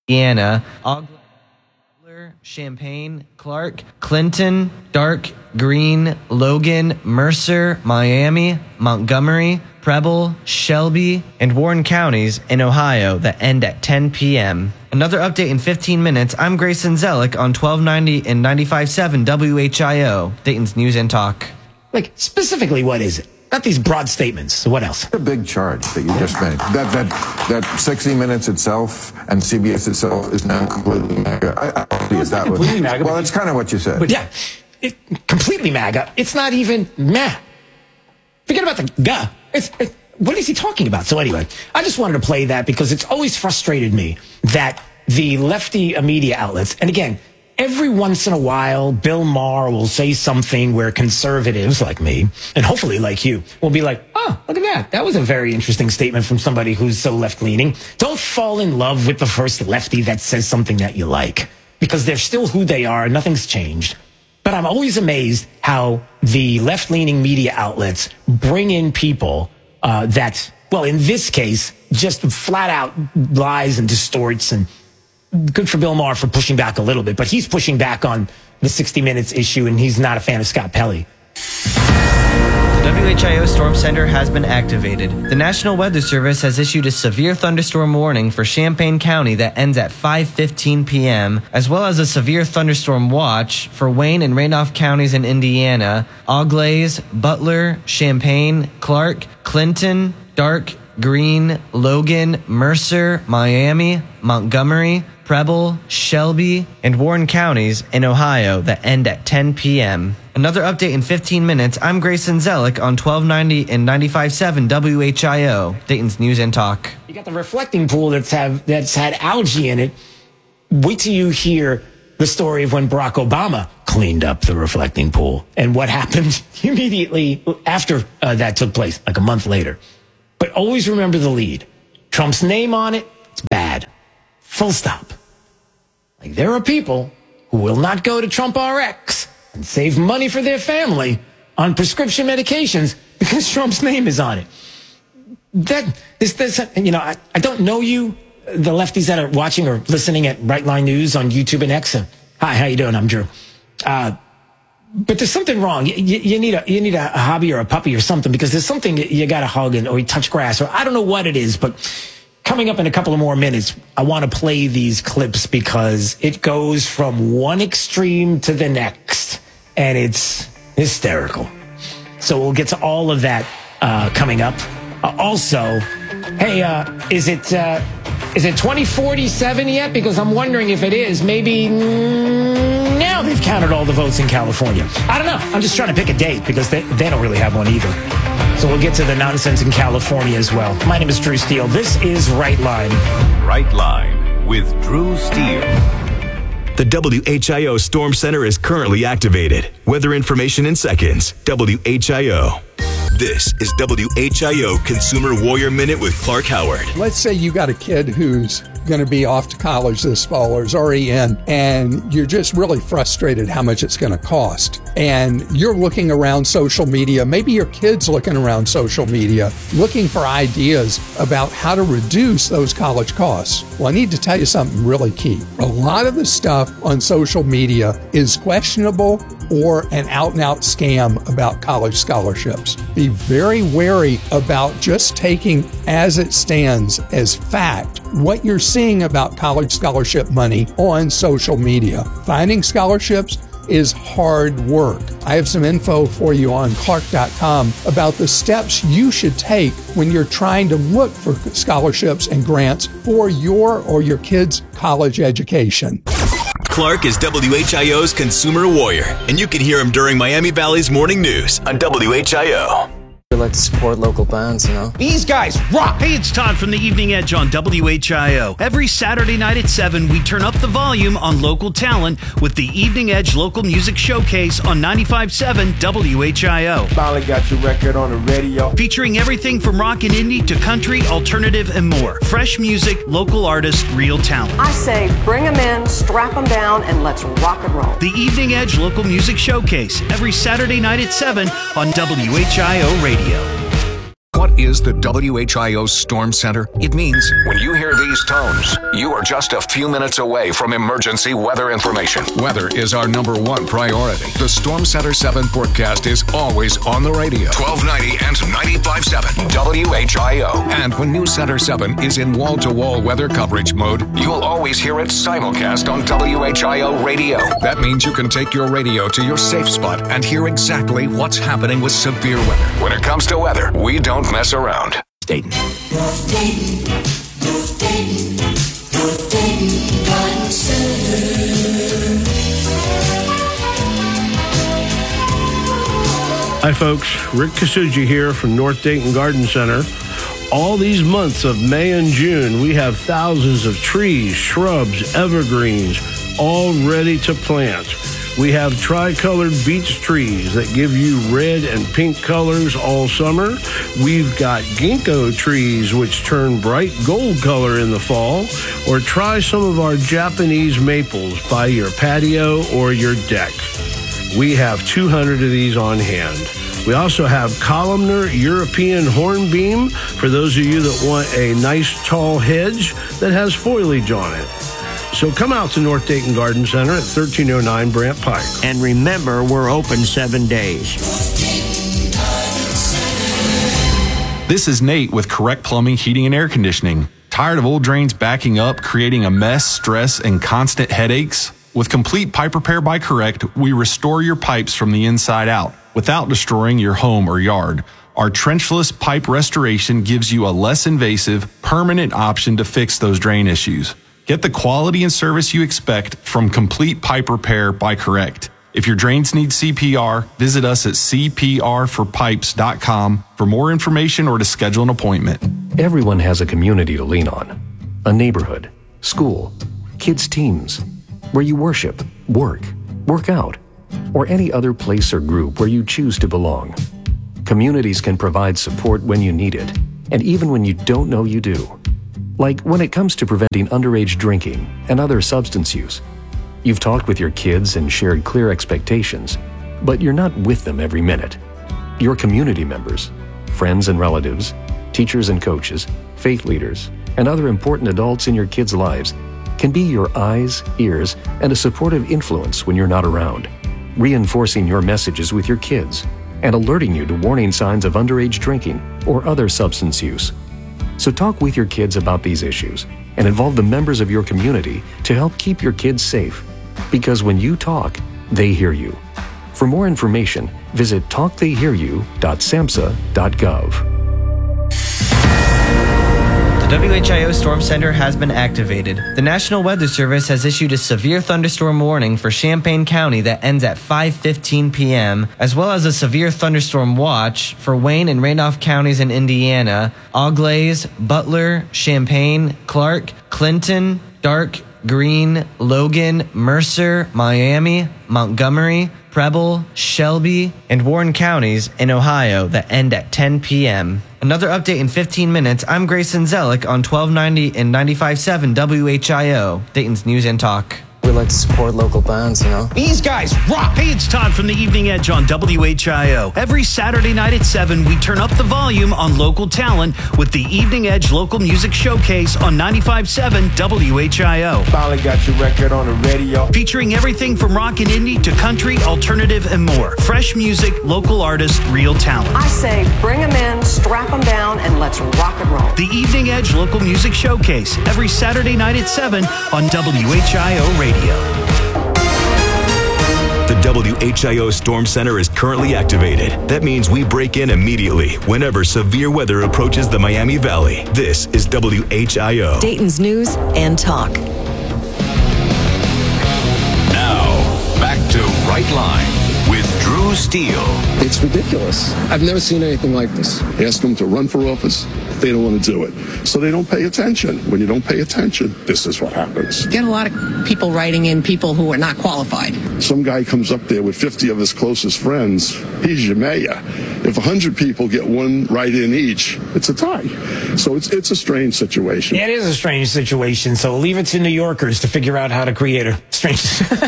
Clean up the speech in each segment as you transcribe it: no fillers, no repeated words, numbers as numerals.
Indiana, Butler, Champaign, Clark, Clinton, Dark, Green, Logan, Mercer, Miami, Montgomery, Preble, Shelby, and Warren counties in Ohio that end at 10 p.m. Another update in 15 minutes. I'm Grayson Zellick on 1290 and 95.7 WHIO, Dayton's News and Talk. Like, specifically, what is it? Not these broad statements. What else? A big charge that you just made. That 60 Minutes itself and CBS itself is now completely MAGA. I see it that way. Completely MAGA. Well, that's kind of what you said. But yeah, completely MAGA. It's not even meh. Forget about the guh. What is he talking about? So anyway, I just wanted to play that because it's always frustrated me that the lefty media outlets, and again, every once in a while, Bill Maher will say something where conservatives like me, and hopefully like you, will be like, oh, look at that. That was a very interesting statement from somebody who's so left-leaning. Don't fall in love with the first lefty that says something that you like, because they're still who they are. Nothing's changed. But I'm always amazed how the left-leaning media outlets bring in people that, well, in this case, just flat out lies and distorts. And good for Bill Maher for pushing back a little bit, but he's pushing back on the 60 Minutes issue, and he's not a fan of Scott Pelley. The WHIO Storm Center has been activated. The National Weather Service has issued a severe thunderstorm warning for Champaign County that ends at 5:15 p.m., as well as a severe thunderstorm watch for Wayne and Randolph counties in Indiana, Auglaize, Butler, Champaign, Clark, Clinton, Dark, Green, Logan, Mercer, Miami, Montgomery, Preble, Shelby, and Warren counties in Ohio that end at 10 p.m. Another update in 15 minutes. I'm Grayson Zellick on 1290 and 95.7 WHIO, Dayton's News and Talk. You got the reflecting pool that's had algae in it. Wait till you hear the story of when Barack Obama cleaned up the reflecting pool and what happened immediately after that took place, like a month later. But always remember the lead. Trump's name on it, it's bad. Full stop. Like, there are people who will not go to Trump RX and save money for their family on prescription medications because Trump's name is on it. I don't know you, the lefties that are watching or listening at Right Line News on YouTube and X. Hi, how you doing? I'm Drew. But there's something wrong. You need a hobby or a puppy or something, because there's something you got to hug or you touch grass, or I don't know what it is. But coming up in a couple of more minutes, I want to play these clips because it goes from one extreme to the next, and it's hysterical. So we'll get to all of that coming up. Also, hey, is it 2047 yet? Because I'm wondering if it is. Maybe now they've counted all the votes in California. I don't know. I'm just trying to pick a date because they don't really have one either. So we'll get to the nonsense in California as well. My name is Drew Steele. This is Right Line. Right Line with Drew Steele. The WHIO Storm Center is currently activated. Weather information in seconds. WHIO. This is WHIO Consumer Warrior Minute with Clark Howard. Let's say you got a kid who's going to be off to college this fall or is already in, and you're just really frustrated how much it's going to cost. And you're looking around social media, maybe your kid's looking around social media, looking for ideas about how to reduce those college costs. Well, I need to tell you something really key. A lot of the stuff on social media is questionable or an out-and-out scam about college scholarships. Be very wary about just taking as it stands as fact what you're seeing about college scholarship money on social media. Finding scholarships is hard work. I have some info for you on Clark.com about the steps you should take when you're trying to look for scholarships and grants for your or your kids' college education. Clark is WHIO's consumer warrior, and you can hear him during Miami Valley's morning news on WHIO. We like to support local bands, you know. These guys rock! Hey, it's Todd from the Evening Edge on WHIO. Every Saturday night at 7, we turn up the volume on local talent with the Evening Edge Local Music Showcase on 95.7 WHIO. Finally got your record on the radio. Featuring everything from rock and indie to country, alternative, and more. Fresh music, local artists, real talent. I say bring them in, strap them down, and let's rock and roll. The Evening Edge Local Music Showcase, every Saturday night at 7 on WHIO Radio. What is the WHIO Storm Center? It means when you hear these tones, you are just a few minutes away from emergency weather information. Weather is our #1 priority. The Storm Center 7 forecast is always on the radio. 1290 and 95.7 WHIO. And when News Center 7 is in wall-to-wall weather coverage mode, you'll always hear it simulcast on WHIO radio. That means you can take your radio to your safe spot and hear exactly what's happening with severe weather. When it comes to weather, we don't mess around. Dayton. Hi folks, Rick Kasuji here from North Dayton Garden Center. All these months of May and June, we have thousands of trees, shrubs, evergreens, all ready to plant. We have tricolored beech trees that give you red and pink colors all summer. We've got ginkgo trees which turn bright gold color in the fall. Or try some of our Japanese maples by your patio or your deck. We have 200 of these on hand. We also have columnar European hornbeam for those of you that want a nice tall hedge that has foliage on it. So come out to North Dayton Garden Center at 1309 Brant Pike. And remember, we're open 7 days. This is Nate with Correct Plumbing, Heating, and Air Conditioning. Tired of old drains backing up, creating a mess, stress, and constant headaches? With Complete Pipe Repair by Correct, we restore your pipes from the inside out without destroying your home or yard. Our trenchless pipe restoration gives you a less invasive, permanent option to fix those drain issues. Get the quality and service you expect from Complete Pipe Repair by Correct. If your drains need CPR, visit us at cprforpipes.com for more information or to schedule an appointment. Everyone has a community to lean on. A neighborhood, school, kids' teams, where you worship, work out, or any other place or group where you choose to belong. Communities can provide support when you need it, and even when you don't know you do. Like when it comes to preventing underage drinking and other substance use. You've talked with your kids and shared clear expectations, but you're not with them every minute. Your community members, friends and relatives, teachers and coaches, faith leaders, and other important adults in your kids' lives can be your eyes, ears, and a supportive influence when you're not around, reinforcing your messages with your kids and alerting you to warning signs of underage drinking or other substance use. So talk with your kids about these issues and involve the members of your community to help keep your kids safe. Because when you talk, they hear you. For more information, visit talktheyhearyou.samhsa.gov. The WHIO Storm Center has been activated. The National Weather Service has issued a severe thunderstorm warning for Champaign County that ends at 5:15 p.m., as well as a severe thunderstorm watch for Wayne and Randolph counties in Indiana, Auglaize, Butler, Champaign, Clark, Clinton, Dark, Greene, Logan, Mercer, Miami, Montgomery, Preble, Shelby, and Warren counties in Ohio that end at 10 p.m. Another update in 15 minutes. I'm Grayson Zellick on 1290 and 95.7 WHIO, Dayton's News and Talk. We like to support local bands, you know. These guys rock! Hey, it's Todd from the Evening Edge on WHIO. Every Saturday night at 7, we turn up the volume on local talent with the Evening Edge Local Music Showcase on 95.7 WHIO. Finally got your record on the radio. Featuring everything from rock and indie to country, alternative, and more. Fresh music, local artists, real talent. I say bring them in, strap them down, and let's rock and roll. The Evening Edge Local Music Showcase, every Saturday night at 7 on WHIO Radio. The WHIO Storm Center is currently activated. That means we break in immediately whenever severe weather approaches the Miami Valley. This is WHIO. Dayton's News and Talk. Now, back to Right Line with Drew Steele. It's ridiculous. I've never seen anything like this. Ask them to run for office. They don't want to do it. So they don't pay attention. When you don't pay attention, this is what happens. Get a lot of people writing in, people who are not qualified. Some guy comes up there with 50 of his closest friends. He's your mayor. If 100 people get one write-in each, it's a tie. So it's a strange situation. Yeah, it is a strange situation. So leave it to New Yorkers to figure out how to create a strange.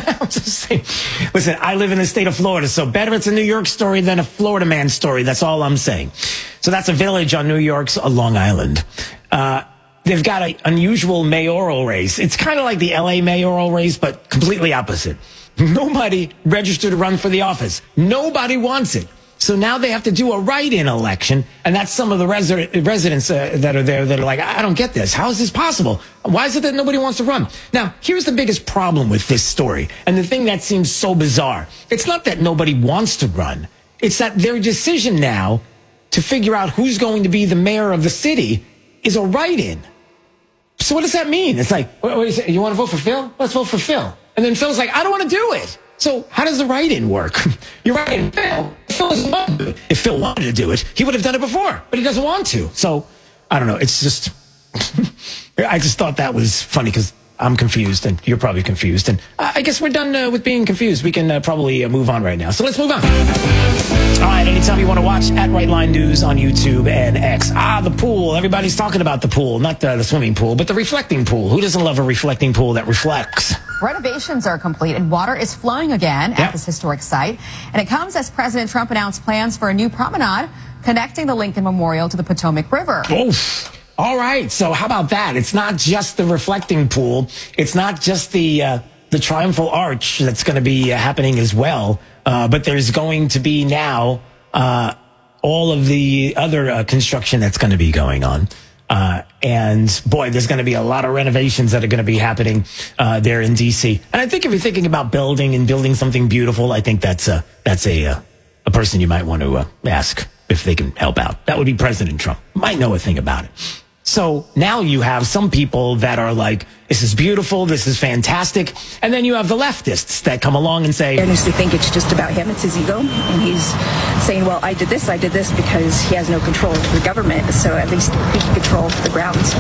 Listen, I live in the state of Florida, so better it's a New York story than a Florida man story. That's all I'm saying. So that's a village on New York's Long Island. They've got an unusual mayoral race. It's kind of like the LA mayoral race, but completely opposite. Nobody registered to run for the office. Nobody wants it. So now they have to do a write-in election, and that's some of the residents that are there that are like, I don't get this. How is this possible? Why is it that nobody wants to run? Now, here's the biggest problem with this story, and the thing that seems so bizarre. It's not that nobody wants to run. It's that their decision now to figure out who's going to be the mayor of the city is a write-in. So what does that mean? It's like, you want to vote for Phil? Let's vote for Phil. And then Phil's like, I don't want to do it. So how does the write-in work? You're writing Phil. Phil doesn't want to do it. If Phil wanted to do it, he would have done it before, but he doesn't want to. So I don't know. It's just, I just thought that was funny because I'm confused and you're probably confused. And I guess we're done with being confused. We can probably move on right now. So let's move on. All right. Anytime you want to watch at Right Line News on YouTube and X. The pool. Everybody's talking about the pool, not the swimming pool, but the reflecting pool. Who doesn't love a reflecting pool that reflects? Renovations are complete and water is flowing again at this historic site. And it comes as President Trump announced plans for a new promenade connecting the Lincoln Memorial to the Potomac River. Oof. All right. So how about that? It's not just the reflecting pool. It's not just the triumphal arch that's going to be happening as well. But there's going to be now all of the other construction that's going to be going on. And boy, there's going to be a lot of renovations that are going to be happening there in D.C. And I think if you're thinking about building something beautiful, I think that's a person you might want to ask if they can help out. That would be President Trump. Might know a thing about it. So now you have some people that are like, this is beautiful, this is fantastic. And then you have the leftists that come along and say, I honestly think it's just about him. It's his ego. And he's saying, well, I did this because he has no control of the government. So at least he can control the grounds.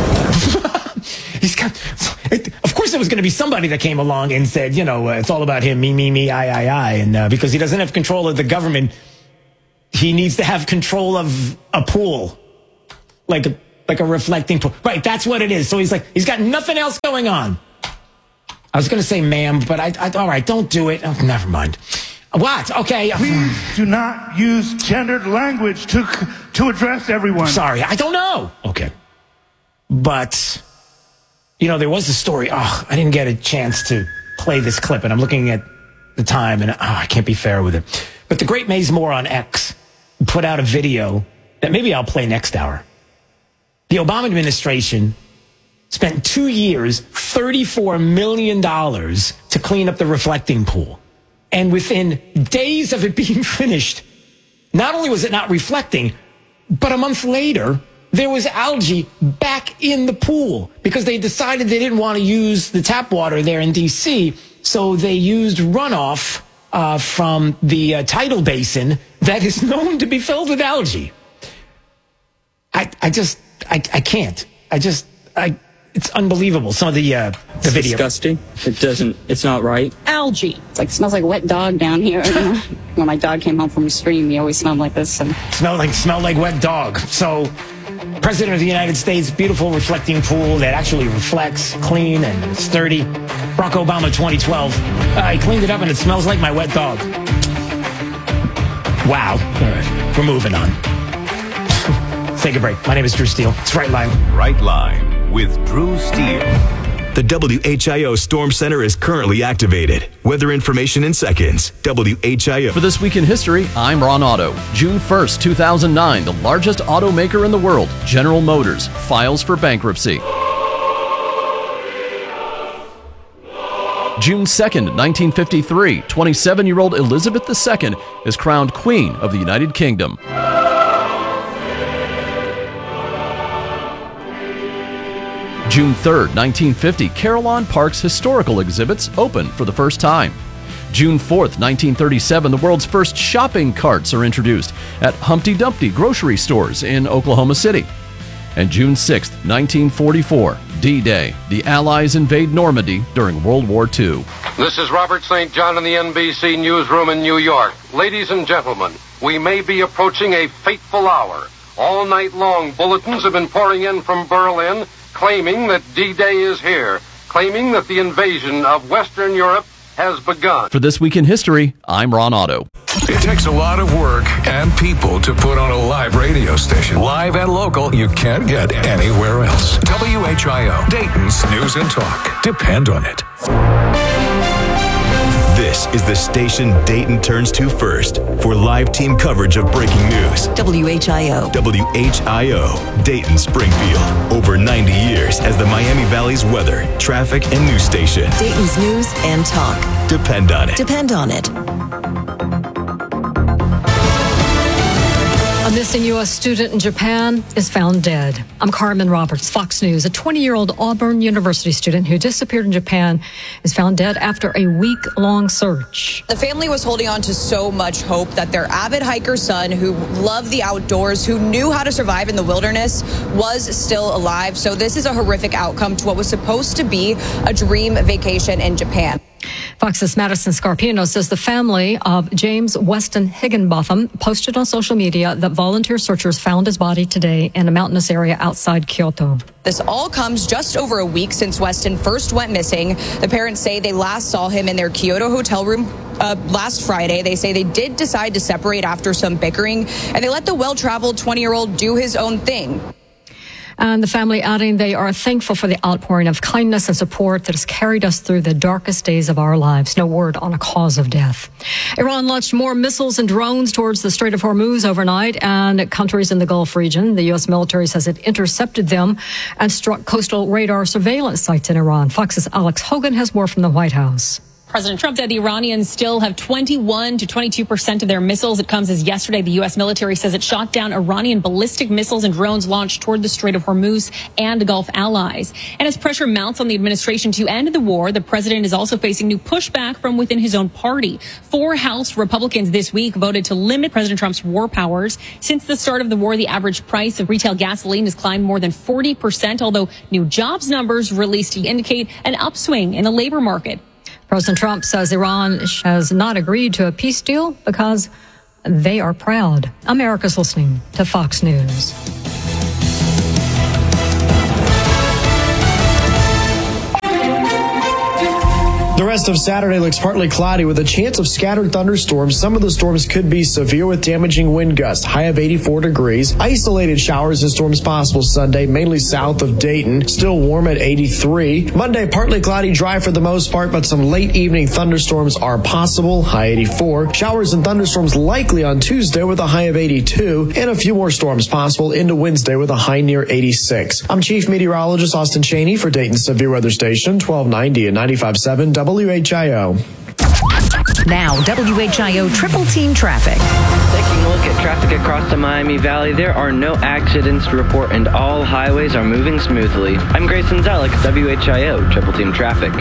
Of course, there was going to be somebody that came along and said, it's all about him, me, I. And because he doesn't have control of the government, he needs to have control of a pool. Like a reflecting pool. Right, that's what it is. So he's got nothing else going on. I was going to say ma'am, but I all right, don't do it. Oh, never mind. What? Okay. Please do not use gendered language to address everyone. Sorry, I don't know. Okay. But, there was a story. I didn't get a chance to play this clip, and I'm looking at the time, and I can't be fair with it. But the great Maze Moore on X put out a video that maybe I'll play next hour. The Obama administration spent 2 years, $34 million to clean up the reflecting pool. And within days of it being finished, not only was it not reflecting, but a month later, there was algae back in the pool because they decided they didn't want to use the tap water there in D.C., so they used runoff from the tidal basin that is known to be filled with algae. I can't. It's unbelievable. Some of the video. Disgusting. It's not right. Algae. It smells like a wet dog down here. When my dog came home from the stream, he always smelled like this. Smell like wet dog. So, President of the United States, beautiful reflecting pool that actually reflects, clean and sturdy. Barack Obama 2012. I cleaned it up and it smells like my wet dog. Wow. All right. We're moving on. Take a break. My name is Drew Steele. It's Right Line. Right Line with Drew Steele. The WHIO Storm Center is currently activated. Weather information in seconds. WHIO. For This Week in History, I'm Ron Otto. June 1st, 2009, the largest automaker in the world, General Motors, files for bankruptcy. June 2nd, 1953, 27-year-old Elizabeth II is crowned Queen of the United Kingdom. June 3rd, 1950, Carillon Park's historical exhibits open for the first time. June 4th, 1937, the world's first shopping carts are introduced at Humpty Dumpty grocery stores in Oklahoma City. And June 6th, 1944, D-Day, the Allies invade Normandy during World War II. This is Robert St. John in the NBC newsroom in New York. Ladies and gentlemen, we may be approaching a fateful hour. All night long, bulletins have been pouring in from Berlin claiming that D-Day is here, claiming that the invasion of Western Europe has begun. For This Week in History, I'm Ron Otto. It takes a lot of work and people to put on a live radio station. Live and local, you can't get anywhere else. WHIO, Dayton's News and Talk. Depend on it. This is the station Dayton turns to first for live team coverage of breaking news. WHIO. WHIO, Dayton Springfield. Over 90 years as the Miami Valley's weather, traffic, and news station. Dayton's News and Talk. Depend on it. Depend on it. A missing U.S. student in Japan is found dead. I'm Carmen Roberts, Fox News. A 20-year-old Auburn University student who disappeared in Japan is found dead after a week-long search. The family was holding on to so much hope that their avid hiker son, who loved the outdoors, who knew how to survive in the wilderness, was still alive. So this is a horrific outcome to what was supposed to be a dream vacation in Japan. Fox's Madison Scarpino says the family of James Weston Higginbotham posted on social media that volunteer searchers found his body today in a mountainous area outside Kyoto. This all comes just over a week since Weston first went missing. The parents say they last saw him in their Kyoto hotel room last Friday. They say they did decide to separate after some bickering, and they let the well-traveled 20-year-old do his own thing. And the family adding they are thankful for the outpouring of kindness and support that has carried us through the darkest days of our lives. No word on a cause of death. Iran launched more missiles and drones towards the Strait of Hormuz overnight and countries in the Gulf region. The U.S. military says it intercepted them and struck coastal radar surveillance sites in Iran. Fox's Alex Hogan has more from the White House. President Trump said the Iranians still have 21 to 22% of their missiles. It comes as yesterday the U.S. military says it shot down Iranian ballistic missiles and drones launched toward the Strait of Hormuz and Gulf allies. And as pressure mounts on the administration to end the war, the president is also facing new pushback from within his own party. 4 House Republicans this week voted to limit President Trump's war powers. Since the start of the war, the average price of retail gasoline has climbed more than 40%, although new jobs numbers released indicate an upswing in the labor market. President Trump says Iran has not agreed to a peace deal because they are proud. America's listening to Fox News. The rest of Saturday looks partly cloudy with a chance of scattered thunderstorms. Some of the storms could be severe with damaging wind gusts, high of 84 degrees. Isolated showers and storms possible Sunday, mainly south of Dayton. Still warm at 83. Monday, partly cloudy, dry for the most part, but some late evening thunderstorms are possible, high 84. Showers and thunderstorms likely on Tuesday with a high of 82. And a few more storms possible into Wednesday with a high near 86. I'm Chief Meteorologist Austin Cheney for Dayton's Severe Weather Station, 1290 and 95.7 WHIO. Now, WHIO Triple Team Traffic. Taking a look at traffic across the Miami Valley, there are no accidents to report and all highways are moving smoothly. I'm Grayson Zellick, WHIO Triple Team Traffic.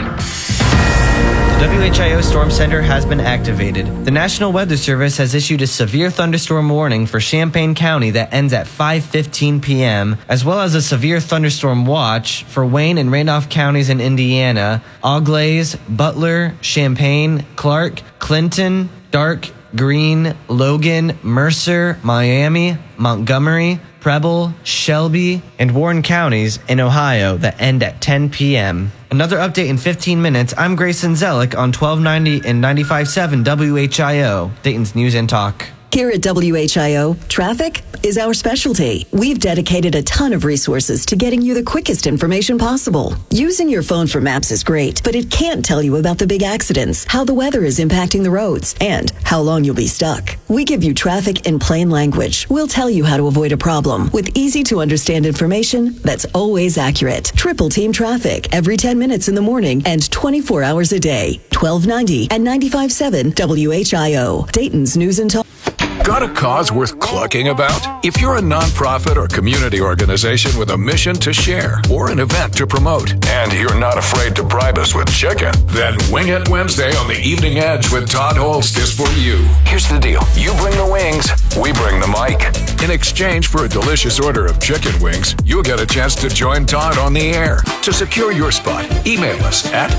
The WHIO Storm Center has been activated. The National Weather Service has issued a severe thunderstorm warning for Champaign County that ends at 5:15 p.m., as well as a severe thunderstorm watch for Wayne and Randolph counties in Indiana, Auglaize, Butler, Champaign, Clark, Clinton, Dark, Greene, Logan, Mercer, Miami, Montgomery, Preble, Shelby, and Warren counties in Ohio that end at 10 p.m. Another update in 15 minutes. I'm Grayson Zellick on 1290 and 95.7 WHIO, Dayton's News and Talk. Here at WHIO, traffic is our specialty. We've dedicated a ton of resources to getting you the quickest information possible. Using your phone for maps is great, but it can't tell you about the big accidents, how the weather is impacting the roads, and how long you'll be stuck. We give you traffic in plain language. We'll tell you how to avoid a problem with easy-to-understand information that's always accurate. Triple Team Traffic every 10 minutes in the morning and 24 hours a day. 1290 and 95.7 WHIO, Dayton's News and Talk. Got a cause worth clucking about? If you're a nonprofit or community organization with a mission to share or an event to promote, and you're not afraid to bribe us with chicken, then Wing It Wednesday on the Evening Edge with Todd Holst is for you. Here's the deal. You bring the wings, we bring the mic. In exchange for a delicious order of chicken wings, you'll get a chance to join Todd on the air. To secure your spot, Email us at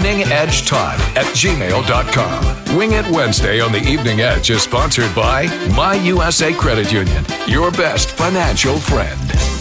eveningedgetime@gmail.com. Wing It Wednesday on the Evening Edge is sponsored by My USA Credit Union, your best financial friend.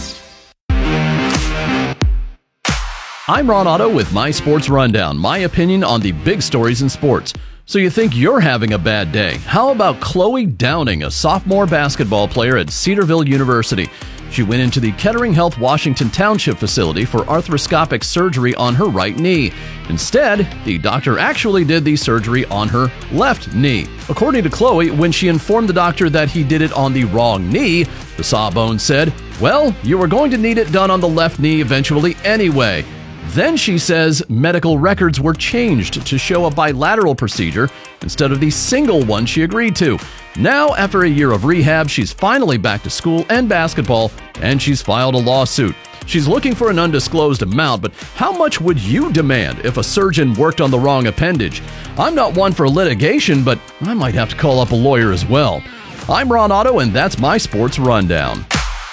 I'm Ron Otto with My Sports Rundown, my opinion on the big stories in sports. So you think you're having a bad day? How about Chloe Downing, a sophomore basketball player at Cedarville University? She went into the Kettering Health Washington Township facility for arthroscopic surgery on her right knee. Instead, the doctor actually did the surgery on her left knee. According to Chloe, when she informed the doctor that he did it on the wrong knee, the sawbones said, "Well, you were going to need it done on the left knee eventually anyway." Then she says medical records were changed to show a bilateral procedure instead of the single one she agreed to. Now, after a year of rehab, she's finally back to school and basketball, and she's filed a lawsuit. She's looking for an undisclosed amount, but how much would you demand if a surgeon worked on the wrong appendage? I'm not one for litigation, but I might have to call up a lawyer as well. I'm Ron Otto, and that's my Sports Rundown.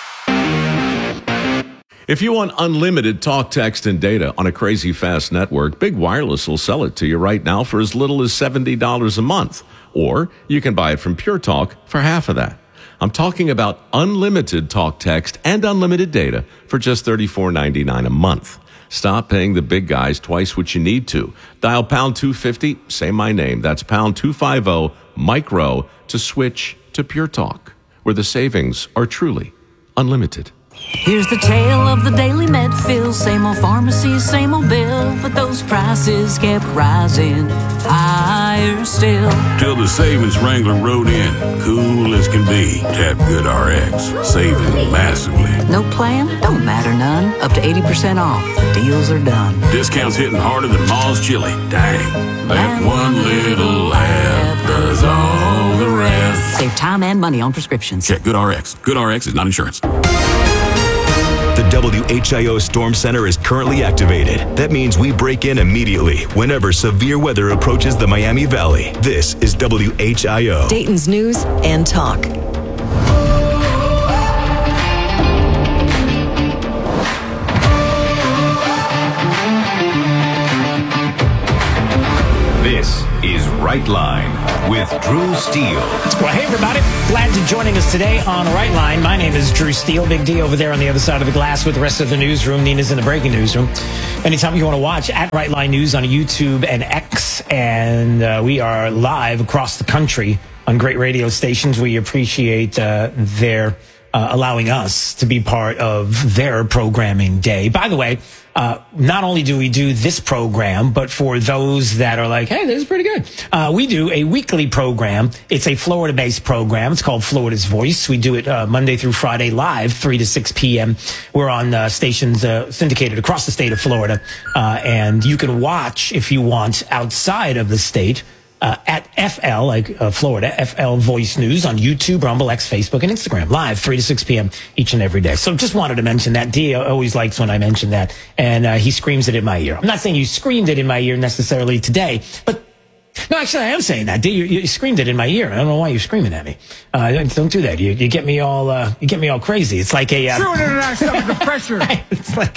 If you want unlimited talk, text, and data on a crazy fast network, Big Wireless will sell it to you right now for as little as $70 a month. Or you can buy it from Pure Talk for half of that. I'm talking about unlimited talk, text, and unlimited data for just $34.99 a month. Stop paying the big guys twice what you need to. Dial pound 250, say my name. That's pound 250 micro to switch to Pure Talk, where the savings are truly unlimited. Here's the tale of the daily Medfill. Same old pharmacy, same old bill, but those prices kept rising higher still. Till the savings wrangler rode in, cool as can be. Tap GoodRx, saving massively. No plan? Don't matter none. Up to 80% off. The deals are done. Discounts hitting harder than Ma's chili. Dang, that one little app does all the rest. Save time and money on prescriptions. Check GoodRx. GoodRx is not insurance. The WHIO Storm Center is currently activated. That means we break in immediately whenever severe weather approaches the Miami Valley. This is WHIO. Dayton's news and talk. This is Right Line with Drew Steele. Well, hey, everybody. Glad you're joining us today on Right Line. My name is Drew Steele. Big D over there on the other side of the glass with the rest of the newsroom. Nina's in the breaking newsroom. Anytime you want to watch at Right Line News on YouTube and X. And we are live across the country on great radio stations. We appreciate their allowing us to be part of their programming day. By the way, not only do we do this program, but for those that are like, hey, this is pretty good, we do a weekly program. It's a Florida-based program. It's called Florida's Voice. We do it Monday through Friday live, 3 to 6 p.m. We're on stations syndicated across the state of Florida. And you can watch, if you want, outside of the state, at FL, like Florida, FL Voice News on YouTube, Rumble, X, Facebook, and Instagram, live 3 to 6 p.m. each and every day. So just wanted to mention that. D always likes when I mention that, and he screams it in my ear. I'm not saying you screamed it in my ear necessarily today, but no, actually, I am saying that. D, you screamed it in my ear. I don't know why you're screaming at me. Don't do that. You get me all crazy. It's like a true international under pressure. It's like,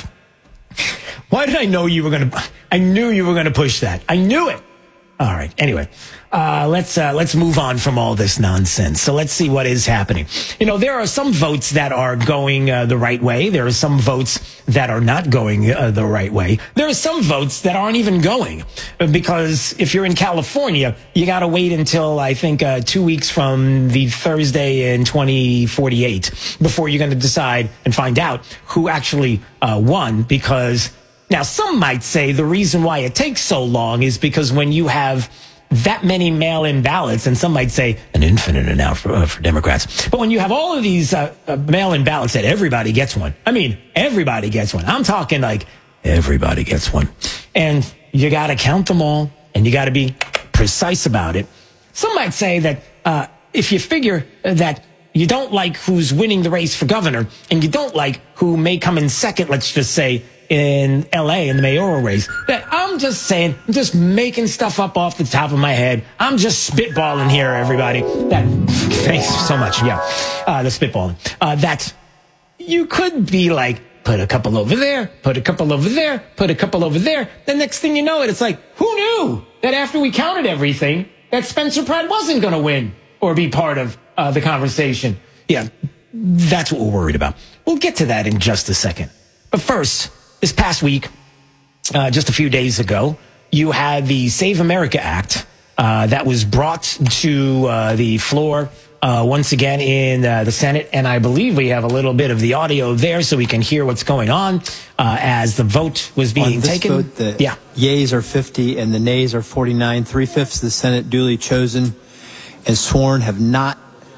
why did I know you were gonna? I knew you were gonna push that. I knew it. All right. Anyway, let's move on from all this nonsense. So let's see what is happening. You know, there are some votes that are going the right way. There are some votes that are not going the right way. There are some votes that aren't even going, because if you're in California, you got to wait until I think 2 weeks from the Thursday in 2048 before you're going to decide and find out who actually won, because now, some might say the reason why it takes so long is because when you have that many mail-in ballots, and some might say an infinite amount for Democrats, but when you have all of these mail-in ballots that everybody gets one, I mean, everybody gets one. I'm talking like everybody gets one. And you got to count them all, and you got to be precise about it. Some might say that if you figure that you don't like who's winning the race for governor, and you don't like who may come in second, let's just say, in LA in the mayoral race, that I'm just saying, I'm just making stuff up off the top of my head. I'm just spitballing here, everybody. Thanks so much. Yeah. The spitballing. That you could be like, put a couple over there, put a couple over there, put a couple over there. The next thing you know it's like, who knew that after we counted everything, that Spencer Pratt wasn't going to win or be part of the conversation? Yeah, that's what we're worried about. We'll get to that in just a second. But first, this past week, just a few days ago, you had the Save America Act that was brought to the floor once again in the Senate. And I believe we have a little bit of the audio there so we can hear what's going on as the vote was being taken. Vote, the yeas are 50 and the nays are 49. 3/5 of the Senate duly chosen and sworn have not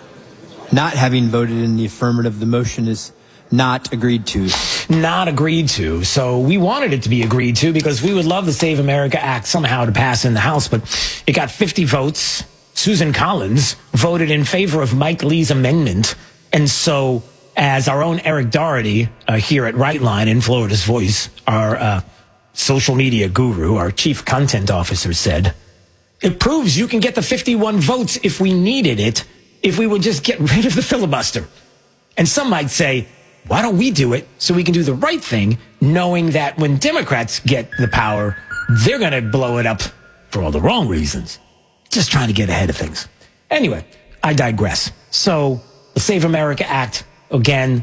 having voted in the affirmative. The motion is not agreed to. Not agreed to. So we wanted it to be agreed to because we would love the Save America Act somehow to pass in the House, but it got 50 votes. Susan Collins voted in favor of Mike Lee's amendment. And so as our own Eric Doherty here at Right Line in Florida's Voice, our social media guru, our chief content officer said, it proves you can get the 51 votes if we needed it, if we would just get rid of the filibuster. And some might say, why don't we do it so we can do the right thing, knowing that when Democrats get the power, they're going to blow it up for all the wrong reasons. Just trying to get ahead of things. Anyway, I digress. So the Save America Act, again,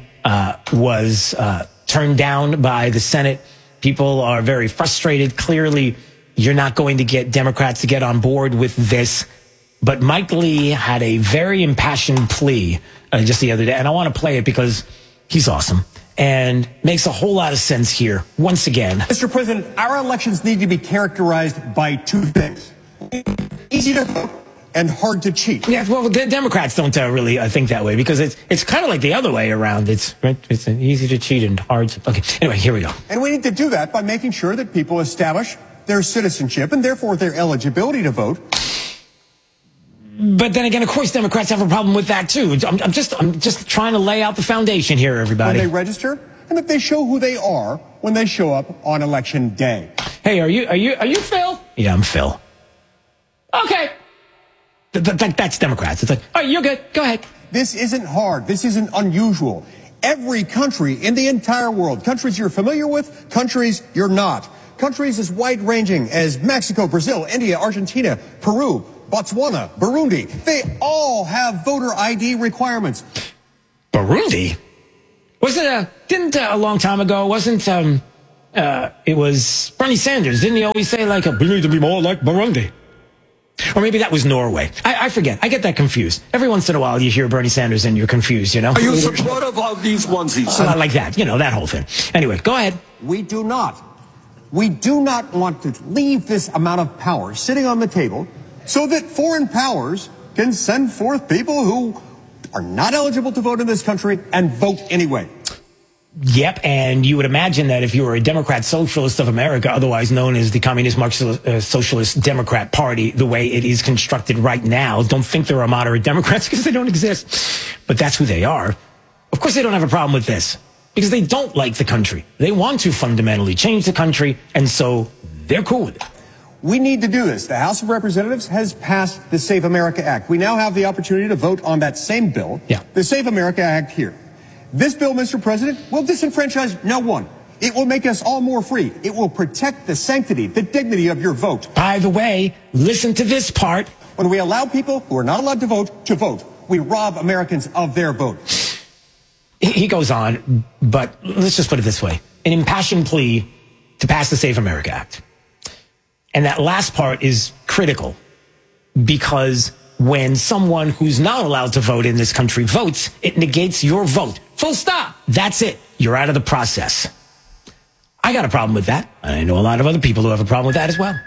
was turned down by the Senate. People are very frustrated. Clearly, you're not going to get Democrats to get on board with this. But Mike Lee had a very impassioned plea just the other day. And I want to play it because he's awesome and makes a whole lot of sense here. Once again, Mr. President, our elections need to be characterized by two things: easy to vote and hard to cheat. Yeah, well, the Democrats don't really think that way because it's kind of like the other way around. It's easy to cheat and hard to... Okay, anyway, here we go. And we need to do that by making sure that people establish their citizenship and therefore their eligibility to vote. But then again, of course, Democrats have a problem with that too. I'm just trying to lay out the foundation here, everybody. When they register, and that they show who they are when they show up on election day. Hey, are you Phil? Yeah, I'm Phil. Okay. That's Democrats. It's like, all right, you're good. Go ahead. This isn't hard. This isn't unusual. Every country in the entire world, countries you're familiar with, countries you're not, countries as wide-ranging as Mexico, Brazil, India, Argentina, Peru, Botswana, Burundi, they all have voter ID requirements. Burundi? Didn't a long time ago, it was Bernie Sanders, didn't he always say like, we need to be more like Burundi? Or maybe that was Norway. I forget. I get that confused. Every once in a while you hear Bernie Sanders and you're confused, you know? Are you supportive of these onesies? Like that, that whole thing. Anyway, go ahead. We do not want to leave this amount of power sitting on the table so that foreign powers can send forth people who are not eligible to vote in this country and vote anyway. Yep, and you would imagine that if you were a Democrat Socialist of America, otherwise known as the Communist Marxist Socialist Democrat Party, the way it is constructed right now, don't think there are moderate Democrats because they don't exist. But that's who they are. Of course, they don't have a problem with this because they don't like the country. They want to fundamentally change the country, and so they're cool with it. We need to do this. The House of Representatives has passed the Save America Act. We now have the opportunity to vote on that same bill, the Save America Act here. This bill, Mr. President, will disenfranchise no one. It will make us all more free. It will protect the sanctity, the dignity of your vote. By the way, listen to this part. When we allow people who are not allowed to vote, we rob Americans of their vote. He goes on, but let's just put it this way. An impassioned plea to pass the Save America Act. And that last part is critical because when someone who's not allowed to vote in this country votes, it negates your vote. Full stop. That's it. You're out of the process. I got a problem with that. I know a lot of other people who have a problem with that as well.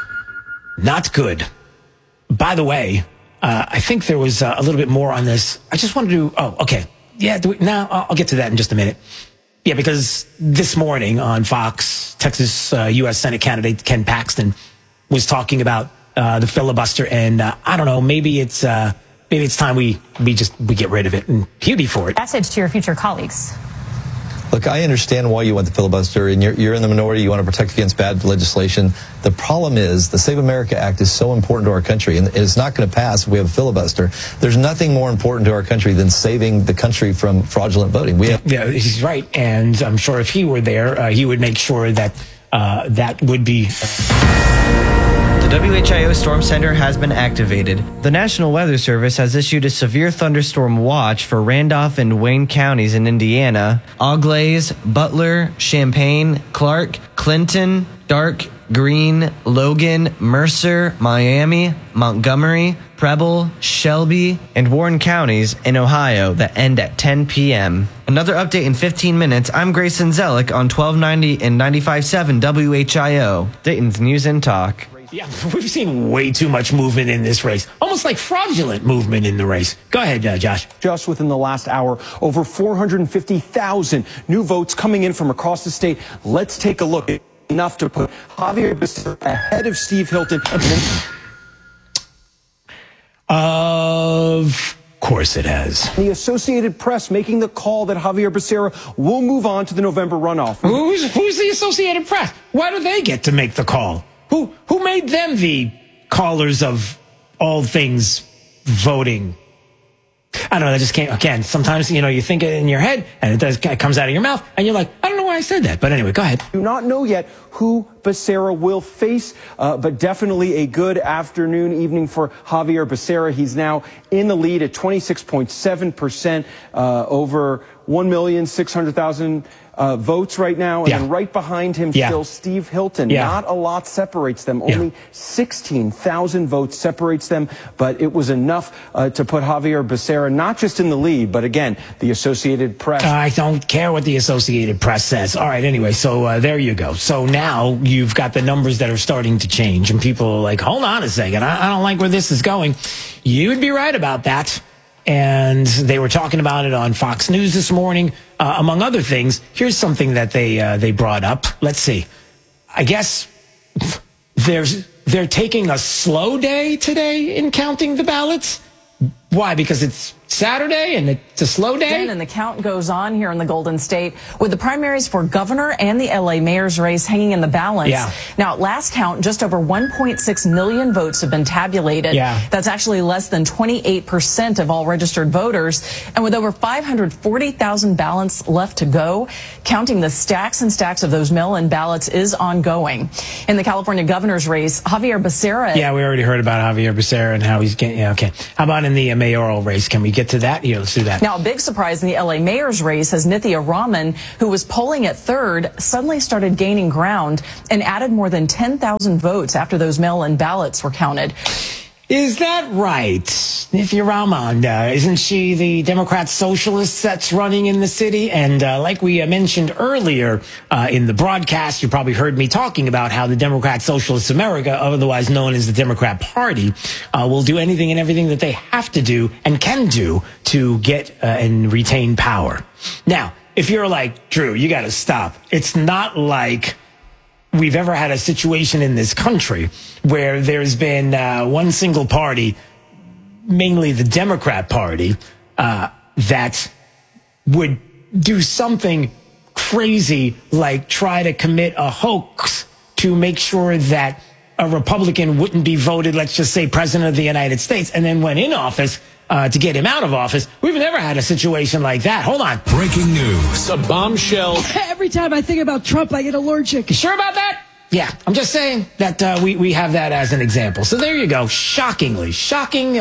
Not good. By the way, I think there was a little bit more on this. I just wanted to, okay. Yeah, I'll get to that in just a minute. Yeah, because this morning on Fox, Texas U.S. Senate candidate Ken Paxton was talking about the filibuster, and I don't know, maybe it's time we get rid of it, and he'd be for it. Message to your future colleagues. Look, I understand why you want the filibuster, and you're in the minority. You want to protect against bad legislation. The problem is the Save America Act is so important to our country, and it's not going to pass if we have a filibuster. There's nothing more important to our country than saving the country from fraudulent voting. Yeah, he's right, and I'm sure if he were there, he would make sure that that would be... The WHIO Storm Center has been activated. The National Weather Service has issued a severe thunderstorm watch for Randolph and Wayne counties in Indiana, Auglaize, Butler, Champaign, Clark, Clinton, Dark, Greene, Logan, Mercer, Miami, Montgomery, Preble, Shelby, and Warren counties in Ohio that end at 10 p.m. Another update in 15 minutes. I'm Grayson Zellick on 1290 and 95.7 WHIO, Dayton's News and Talk. Yeah, we've seen way too much movement in this race, almost like fraudulent movement in the race. Go ahead, Josh. Just within the last hour, over 450,000 new votes coming in from across the state. Let's take a look. Enough to put Javier Becerra ahead of Steve Hilton. Of course it has. The Associated Press making the call that Javier Becerra will move on to the November runoff. Who's the Associated Press? Why do they get to make the call? Who made them the callers of all things voting? I don't know, that just came, again, sometimes, you think it in your head, and it comes out of your mouth, and you're like, I don't know why I said that. But anyway, go ahead. Do not know yet who Becerra will face, but definitely a good evening for Javier Becerra. He's now in the lead at 26.7%, over 1,600,000 votes right now, and then right behind him still Steve Hilton. Not a lot separates them. Only 16,000 votes separates them, but it was enough to put Javier Becerra not just in the lead, but again, the Associated Press. I don't care what the Associated Press says. All right, anyway, so there you go. So now you've got the numbers that are starting to change, and people are like, hold on a second, I don't like where this is going. You would be right about that. And they were talking about it on Fox News this morning. Among other things, here's something that they brought up. Let's see. I guess they're taking a slow day today in counting the ballots. Why? Because it's Saturday and it's a slow day? And the count goes on here in the Golden State with the primaries for governor and the LA mayor's race hanging in the balance. Yeah. Now, at last count, just over 1.6 million votes have been tabulated. Yeah. That's actually less than 28% of all registered voters. And with over 540,000 ballots left to go, counting the stacks and stacks of those mail-in ballots is ongoing. In the California governor's race, Javier Becerra. Yeah, we already heard about Javier Becerra and how he's getting, okay. How about in the mayoral race? Can we get to that? Here, let's do that. Now, a big surprise in the LA mayor's race as Nithya Raman, who was polling at third, suddenly started gaining ground and added more than 10,000 votes after those mail-in ballots were counted. Is that right? Nithya Raman, isn't she the Democrat socialist that's running in the city? And like we mentioned earlier in the broadcast, you probably heard me talking about how the Democrat Socialist America, otherwise known as the Democrat Party, will do anything and everything that they have to do and can do to get and retain power. Now, if you're like, Drew, you got to stop. It's not like we've ever had a situation in this country where there's been one single party, mainly the Democrat Party, that would do something crazy like try to commit a hoax to make sure that a Republican wouldn't be voted, let's just say, president of the United States, and then went in office to get him out of office. We've never had a situation like that. Hold on. Breaking news. A bombshell. Every time I think about Trump, I get allergic. You sure about that? Yeah, I'm just saying that we have that as an example. So there you go. Shockingly. Shockings.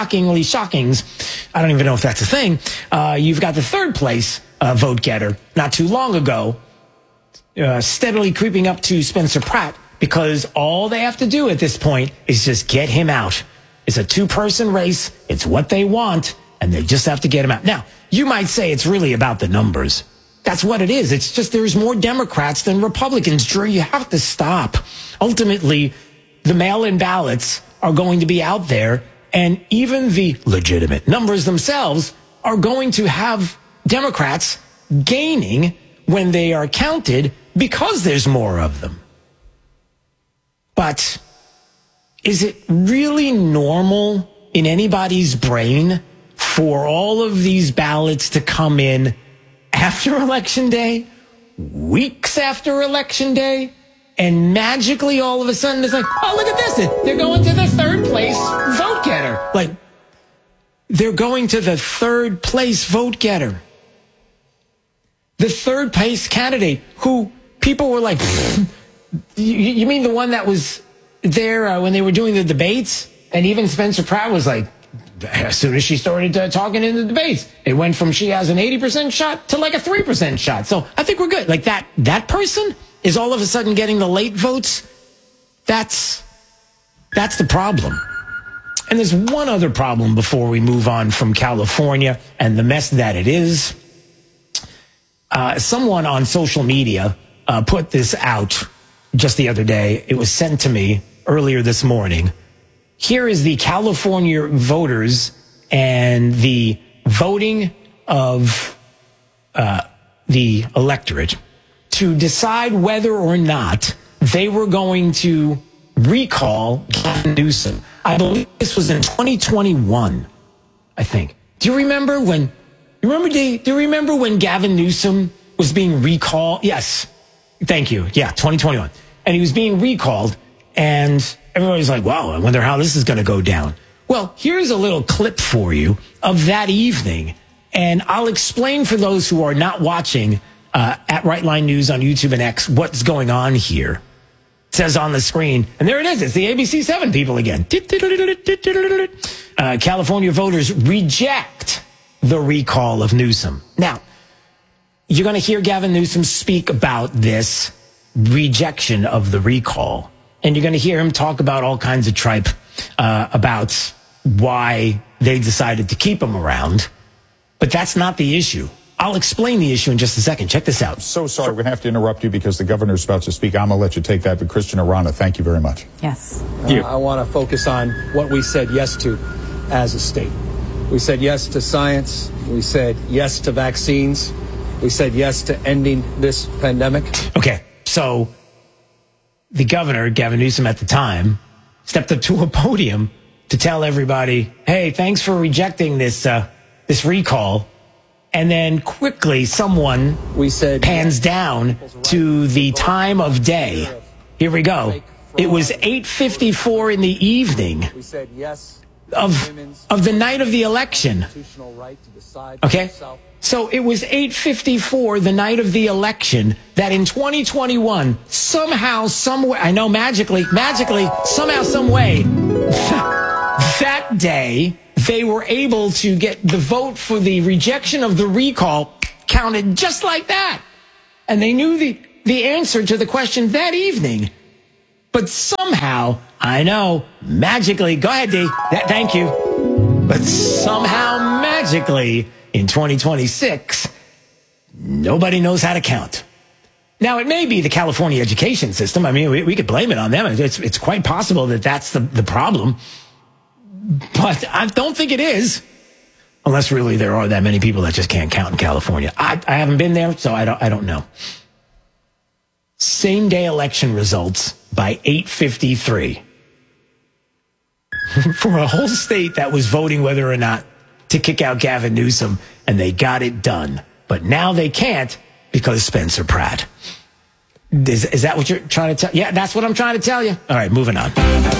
I don't even know if that's a thing. You've got the third place vote getter not too long ago, steadily creeping up to Spencer Pratt, because all they have to do at this point is just get him out. It's a two-person race. It's what they want, and they just have to get him out. Now, you might say it's really about the numbers. That's what it is. It's just there's more Democrats than Republicans. Drew, you have to stop. Ultimately, the mail-in ballots are going to be out there, and even the legitimate numbers themselves are going to have Democrats gaining when they are counted because there's more of them. But is it really normal in anybody's brain for all of these ballots to come in after Election Day, weeks after Election Day, and magically all of a sudden it's like, oh, look at this. They're going to the third place vote getter. Like, they're going to the third place vote getter. The third place candidate who people were like, you mean the one that was there when they were doing the debates? And even Spencer Pratt was like, as soon as she started talking in the debates, it went from she has an 80% shot to like a 3% shot. So I think we're good. Like that person is all of a sudden getting the late votes. That's the problem. And there's one other problem before we move on from California and the mess that it is. Someone on social media put this out just the other day. It was sent to me earlier this morning. Here is the California voters and the voting of the electorate to decide whether or not they were going to recall Gavin Newsom. I believe this was in 2021, I think. Do you remember when Gavin Newsom was being recalled? Yes. Thank you. Yeah, 2021. And he was being recalled, and everybody's like, wow, I wonder how this is going to go down. Well, here's a little clip for you of that evening, and I'll explain for those who are not watching at Right Line News on YouTube and X what's going on here. It says on the screen, and there it is. It's the ABC 7 people again. California voters reject the recall of Newsom. Now, you're going to hear Gavin Newsom speak about this rejection of the recall. And you're going to hear him talk about all kinds of tripe about why they decided to keep him around. But that's not the issue. I'll explain the issue in just a second. Check this out. So sorry, we're going to have to interrupt you because the governor's about to speak. I'm going to let you take that. But Christian Arana, thank you very much. Yes. I want to focus on what we said yes to as a state. We said yes to science. We said yes to vaccines. We said yes to ending this pandemic. Okay, so the governor, Gavin Newsom at the time, stepped up to a podium to tell everybody, hey, thanks for rejecting this recall. And then quickly someone pans down to the time of day. Here we go. It was 8:54 in the evening of the night of the election. Okay? So it was 8:54 the night of the election that in 2021, somehow, some way, I know magically, somehow, some way, that day, they were able to get the vote for the rejection of the recall counted just like that. And they knew the answer to the question that evening. But somehow, I know, magically, go ahead, D, thank you. But somehow, magically, in 2026, nobody knows how to count. Now, it may be the California education system. I mean, we could blame it on them. It's quite possible that that's the problem. But I don't think it is. Unless really there are that many people that just can't count in California. I haven't been there, so I don't know. Same day election results by 8:53. For a whole state that was voting whether or not to kick out Gavin Newsom, and they got it done. But now they can't because Spencer Pratt. Is that what you're trying to tell? Yeah, that's what I'm trying to tell you. All right, moving on.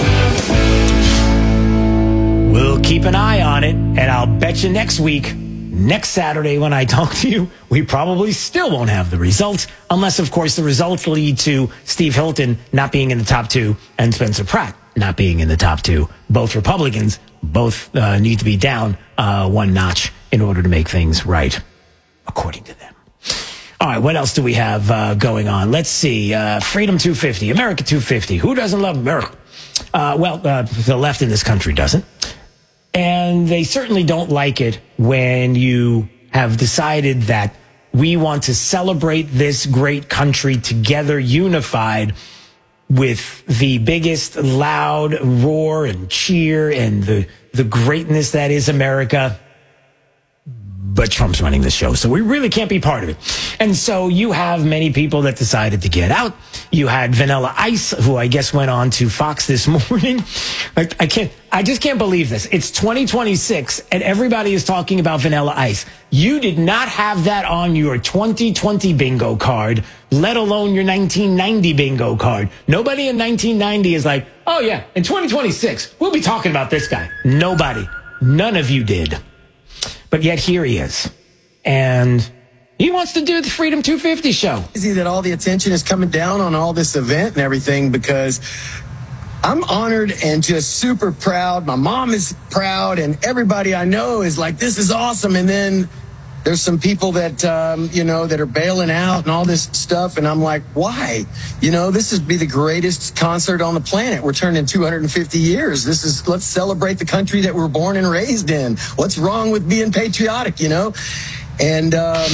We'll keep an eye on it, and I'll bet you next week, next Saturday when I talk to you, we probably still won't have the results, unless, of course, the results lead to Steve Hilton not being in the top two and Spencer Pratt not being in the top two. Both Republicans, both need to be down one notch in order to make things right, according to them. All right, what else do we have going on? Let's see. Freedom 250, America 250. Who doesn't love America? The left in this country doesn't. And they certainly don't like it when you have decided that we want to celebrate this great country together, unified, with the biggest loud roar and cheer and the greatness that is America. But Trump's running the show, so we really can't be part of it. And so you have many people that decided to get out. You had Vanilla Ice, who I guess went on to Fox this morning. I I just can't believe this. It's 2026 and everybody is talking about Vanilla Ice. You did not have that on your 2020 bingo card, let alone your 1990 bingo card. Nobody in 1990 is like, oh yeah, in 2026, we'll be talking about this guy. Nobody. None of you did. But yet here he is. And he wants to do the Freedom 250 show. Crazy that all the attention is coming down on all this event and everything, because I'm honored and just super proud. My mom is proud, and everybody I know is like, this is awesome. And then there's some people that, that are bailing out and all this stuff. And I'm like, why? This would be the greatest concert on the planet. We're turning 250 years. Let's celebrate the country that we're born and raised in. What's wrong with being patriotic, And,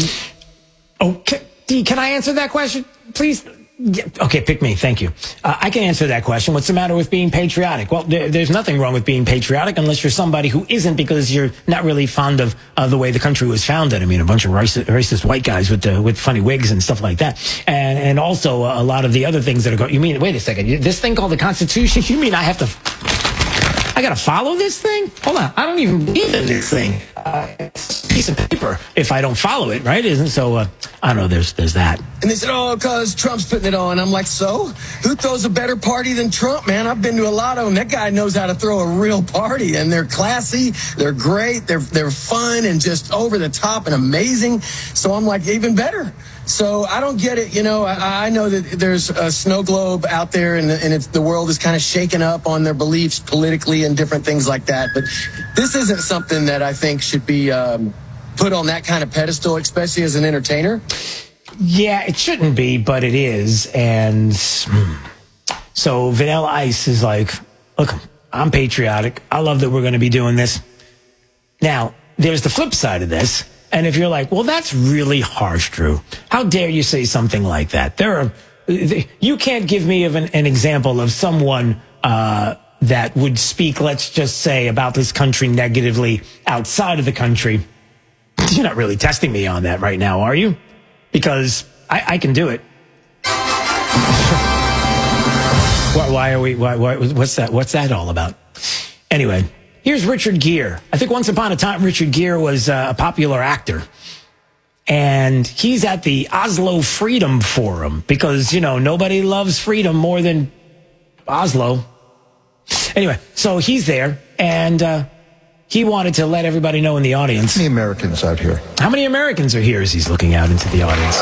can I answer that question, please? Yeah, okay, pick me. Thank you. I can answer that question. What's the matter with being patriotic? Well, there's nothing wrong with being patriotic unless you're somebody who isn't, because you're not really fond of the way the country was founded. I mean, a bunch of racist white guys with funny wigs and stuff like that. And also a lot of the other things that are going. You mean, wait a second, this thing called the Constitution? You mean I got to follow this thing? Hold on. I don't even believe in this thing. It's a piece of paper if I don't follow it, right? Isn't so? I don't know. There's that. And they said, oh, because Trump's putting it on. I'm like, so? Who throws a better party than Trump, man? I've been to a lot of them. That guy knows how to throw a real party, and they're classy, they're great, they're fun and just over the top and amazing. So I'm like, even better. So I don't get it. I know that there's a snow globe out there, and the world is kind of shaken up on their beliefs politically and different things like that. But this isn't something that I think should be put on that kind of pedestal, especially as an entertainer. Yeah, it shouldn't be, but it is. And so Vanilla Ice is like, look, I'm patriotic. I love that we're going to be doing this. Now, there's the flip side of this. And if you're like, well, that's really harsh, Drew. How dare you say something like that? You can't give me an example of someone that would speak, let's just say, about this country negatively outside of the country. You're not really testing me on that right now, are you? Because I can do it. Why are we? What's that? What's that all about? Anyway. Here's Richard Gere. I think once upon a time, Richard Gere was a popular actor. And he's at the Oslo Freedom Forum because, nobody loves freedom more than Oslo. Anyway, so he's there, and he wanted to let everybody know in the audience. How many Americans out here? How many Americans are here as he's looking out into the audience?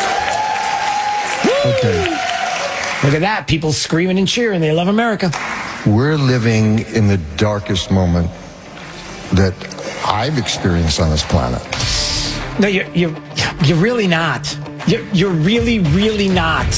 Okay. Look at that. People screaming and cheering. They love America. We're living in the darkest moment that I've experienced on this planet. No, you're really not. You're really, really not.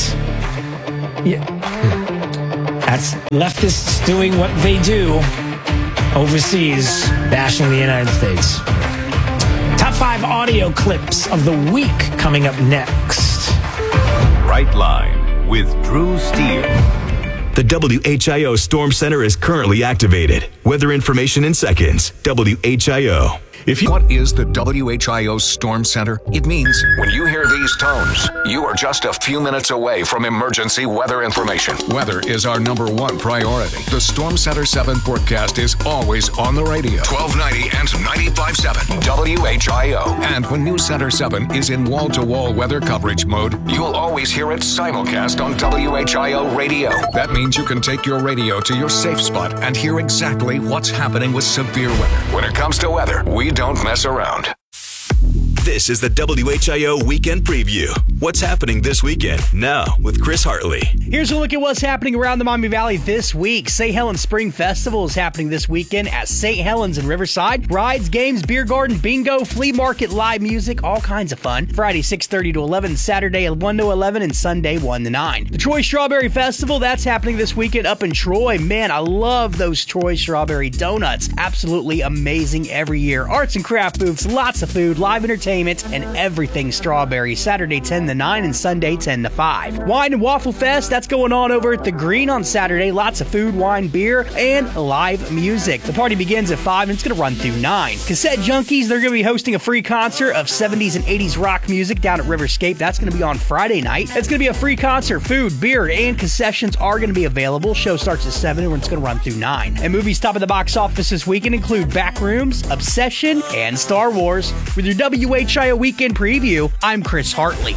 That's leftists doing what they do overseas, bashing the United States. Top 5 audio clips of the week coming up next. Right Line with Drew Steele. The WHIO Storm Center is currently activated. Weather information in seconds. WHIO. What is the WHIO Storm Center? It means when you hear these tones, you are just a few minutes away from emergency weather information. Weather is our #1 priority. The Storm Center 7 forecast is always on the radio. 1290 and 95.7 WHIO. And when News Center 7 is in wall-to-wall weather coverage mode, you'll always hear it simulcast on WHIO radio. That means you can take your radio to your safe spot and hear exactly what's happening with severe weather. When it comes to weather, we don't mess around. This is the WHIO Weekend Preview. What's happening this weekend? Now with Chris Hartley. Here's a look at what's happening around the Maumee Valley this week. St. Helens Spring Festival is happening this weekend at St. Helens in Riverside. Rides, games, beer garden, bingo, flea market, live music, all kinds of fun. Friday 6:30 to 11, Saturday 1 to 11, and Sunday 1 to 9. The Troy Strawberry Festival, that's happening this weekend up in Troy. Man, I love those Troy Strawberry donuts. Absolutely amazing every year. Arts and craft booths, lots of food, live entertainment, entertainment, and everything strawberry. Saturday 10 to 9 and Sunday 10 to 5. Wine and Waffle Fest, that's going on over at the Green on Saturday. Lots of food, wine, beer, and live music. The party begins at 5 and it's going to run through 9. Cassette Junkies, they're going to be hosting a free concert of 70s and 80s rock music down at Riverscape. That's going to be on Friday night. It's going to be a free concert. Food, beer, and concessions are going to be available. Show starts at 7 and it's going to run through 9. And movies top of the box office this weekend include Backrooms, Obsession, and Star Wars. With your WHIO weekend preview, I'm Chris Hartley.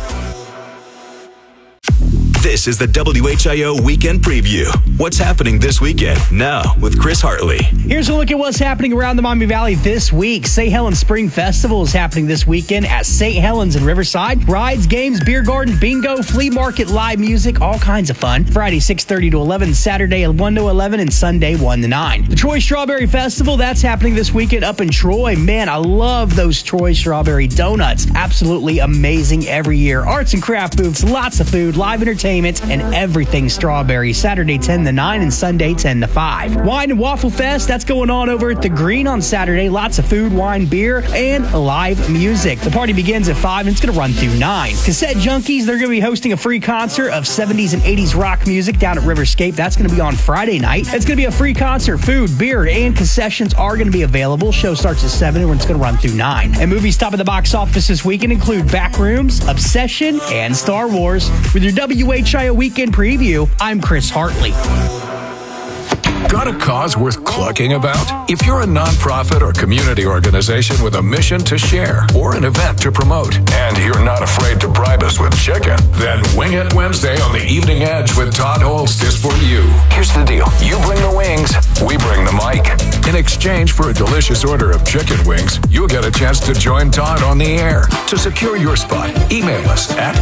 This is the WHIO Weekend Preview. What's happening this weekend? Now with Chris Hartley. Here's a look at what's happening around the Maumee Valley this week. St. Helens Spring Festival is happening this weekend at St. Helens in Riverside. Rides, games, beer garden, bingo, flea market, live music, all kinds of fun. Friday 6:30 to 11, Saturday 1 to 11, and Sunday 1 to 9. The Troy Strawberry Festival, that's happening this weekend up in Troy. Man, I love those Troy Strawberry donuts. Absolutely amazing every year. Arts and craft booths, lots of food, live entertainment, and everything strawberry. Saturday 10 to 9 and Sunday 10 to 5. Wine and Waffle Fest, that's going on over at the Green on Saturday. Lots of food, wine, beer, and live music. The party begins at 5 and it's going to run through 9. Cassette Junkies, they're going to be hosting a free concert of 70s and 80s rock music down at Riverscape. That's going to be on Friday night. It's going to be a free concert. Food, beer, and concessions are going to be available. Show starts at 7 and it's going to run through 9. And movies top of the box office this weekend include Backrooms, Obsession, and Star Wars. With your WHIO weekend preview, I'm Chris Hartley. Got a cause worth clucking about? If you're a nonprofit or community organization with a mission to share or an event to promote, and you're not afraid to bribe us with chicken, then Wing It Wednesday on the Evening Edge with Todd Holst is for you. Here's the deal. You bring the wings, we bring the mic. In exchange for a delicious order of chicken wings, you'll get a chance to join Todd on the air. To secure your spot, email us at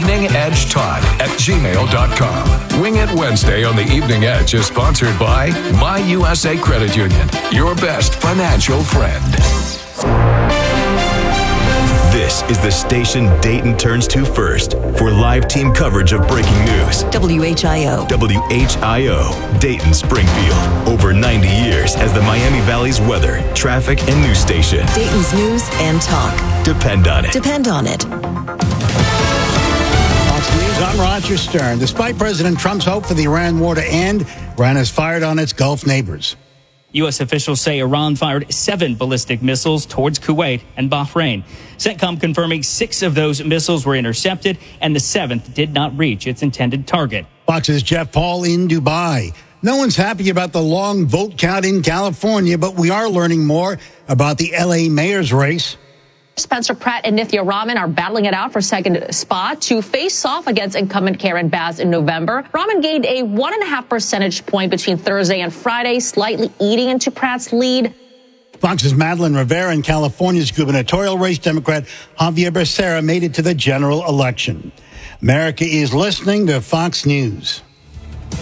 eveningedgetodd@gmail.com. Wing It Wednesday on the Evening Edge is sponsored by My USA Credit Union, your best financial friend. This is the station Dayton turns to first for live team coverage of breaking news. WHIO. WHIO, Dayton Springfield. Over 90 years as the Miami Valley's weather, traffic, and news station. Dayton's news and talk. Depend on it. Depend on it. I'm Roger Stern. Despite President Trump's hope for the Iran war to end, Iran has fired on its Gulf neighbors. U.S. officials say Iran fired 7 ballistic missiles towards Kuwait and Bahrain. CENTCOM confirming 6 of those missiles were intercepted and the 7th did not reach its intended target. Fox's Jeff Paul in Dubai. No one's happy about the long vote count in California, but we are learning more about the L.A. mayor's race. Spencer Pratt and Nithya Raman are battling it out for second spot to face off against incumbent Karen Bass in November. Raman gained a 1.5 percentage point between Thursday and Friday, slightly eating into Pratt's lead. Fox's Madeline Rivera in California's gubernatorial race. Democrat Javier Becerra made it to the general election. America is listening to Fox News.